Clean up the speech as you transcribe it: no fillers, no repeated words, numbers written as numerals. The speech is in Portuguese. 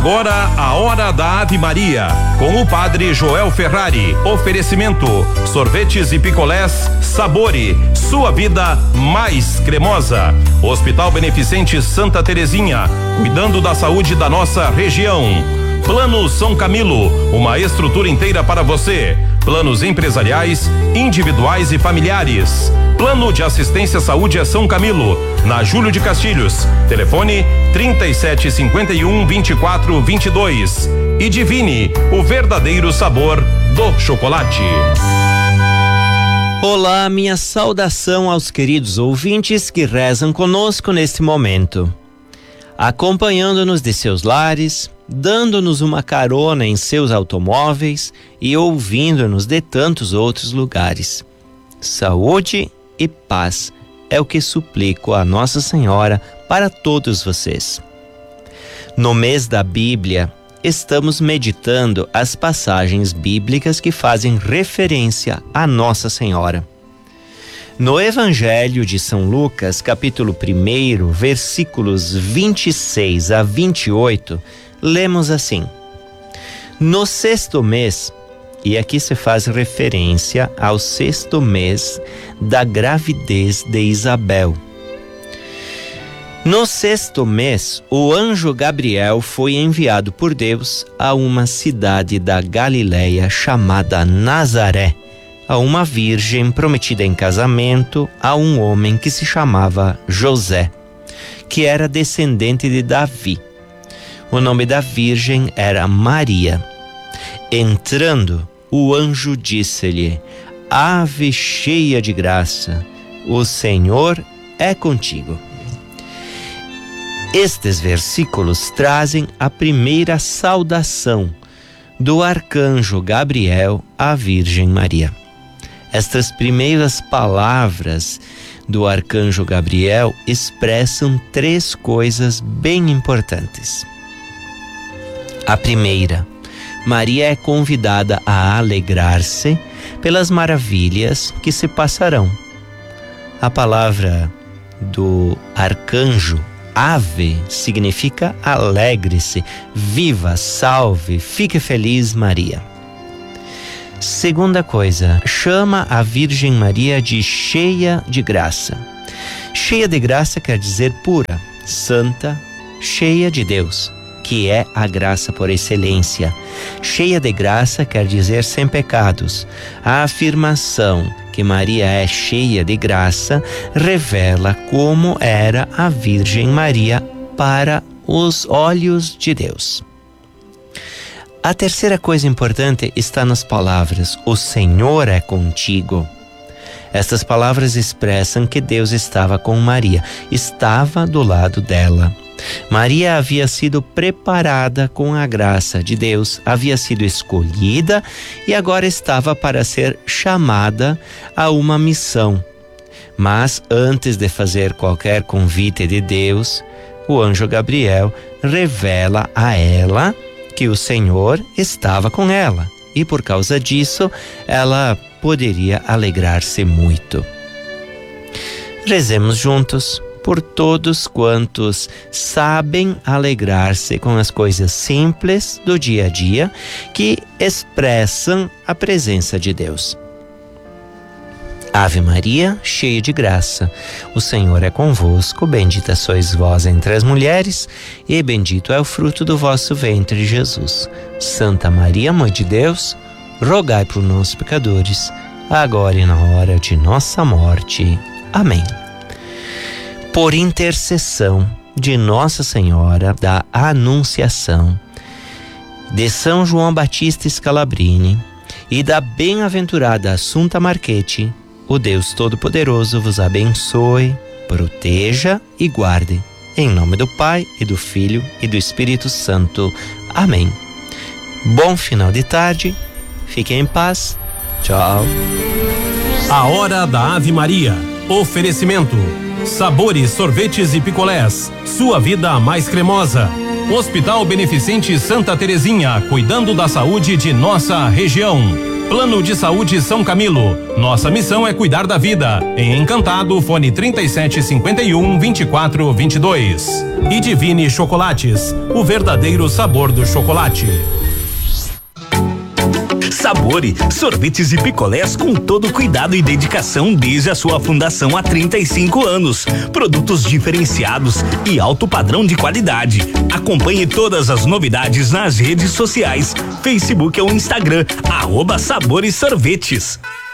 Agora a Hora da Ave Maria, com o Padre Joel Ferrari. Oferecimento: sorvetes e picolés Sabore, sua vida mais cremosa. Hospital Beneficente Santa Terezinha, cuidando da saúde da nossa região. Plano São Camilo, uma estrutura inteira para você. Planos empresariais, individuais e familiares. Plano de Assistência à Saúde é São Camilo, na Júlio de Castilhos. Telefone 3751-2422. E Divine, o verdadeiro sabor do chocolate. Olá, minha saudação aos queridos ouvintes que rezam conosco neste momento, acompanhando-nos de seus lares, dando-nos uma carona em seus automóveis e ouvindo-nos de tantos outros lugares. Saúde e paz é o que suplico a Nossa Senhora para todos vocês. No mês da Bíblia, estamos meditando as passagens bíblicas que fazem referência a Nossa Senhora. No Evangelho de São Lucas, capítulo 1, versículos 26 a 28, lemos assim: no 6º mês, e aqui se faz referência ao 6º mês da gravidez de Isabel. No 6º mês, o anjo Gabriel foi enviado por Deus a uma cidade da Galileia chamada Nazaré, a uma virgem prometida em casamento a um homem que se chamava José, que era descendente de Davi. O nome da virgem era Maria. Entrando, o anjo disse-lhe: Ave cheia de graça, o Senhor é contigo. Estes versículos trazem a primeira saudação do arcanjo Gabriel à Virgem Maria. Estas primeiras palavras do arcanjo Gabriel expressam 3 coisas bem importantes. A primeira: Maria é convidada a alegrar-se pelas maravilhas que se passarão. A palavra do arcanjo ave significa alegre-se, viva, salve, fique feliz, Maria. Segunda coisa, chama a Virgem Maria de cheia de graça. Cheia de graça quer dizer pura, santa, cheia de Deus, que é a graça por excelência. Cheia de graça quer dizer sem pecados. A afirmação que Maria é cheia de graça revela como era a Virgem Maria para os olhos de Deus. A terceira coisa importante está nas palavras: o Senhor é contigo. Estas palavras expressam que Deus estava com Maria, estava do lado dela. Maria havia sido preparada com a graça de Deus, havia sido escolhida e agora estava para ser chamada a uma missão. Mas antes de fazer qualquer convite de Deus, o anjo Gabriel revela a ela que o Senhor estava com ela e por causa disso ela poderia alegrar-se muito. Rezemos juntos por todos quantos sabem alegrar-se com as coisas simples do dia a dia que expressam a presença de Deus. Ave Maria, cheia de graça, o Senhor é convosco, bendita sois vós entre as mulheres, e bendito é o fruto do vosso ventre, Jesus. Santa Maria, Mãe de Deus, rogai por nós, pecadores, agora e na hora de nossa morte. Amém. Por intercessão de Nossa Senhora da Anunciação, de São João Batista Scalabrini e da bem-aventurada Assunta Marchetti, o Deus Todo-Poderoso vos abençoe, proteja e guarde. Em nome do Pai e do Filho e do Espírito Santo. Amém. Bom final de tarde, fiquem em paz. Tchau. A Hora da Ave Maria. Oferecimento: Sabores, sorvetes e picolés, sua vida mais cremosa. Hospital Beneficente Santa Terezinha, cuidando da saúde de nossa região. Plano de Saúde São Camilo. Nossa missão é cuidar da vida. Em Encantado, fone 3751-2422. E Divine Chocolates, o verdadeiro sabor do chocolate. Sabore, sorvetes e picolés com todo cuidado e dedicação desde a sua fundação há 35 anos. Produtos diferenciados e alto padrão de qualidade. Acompanhe todas as novidades nas redes sociais, Facebook ou Instagram, @Sabores Sorvetes.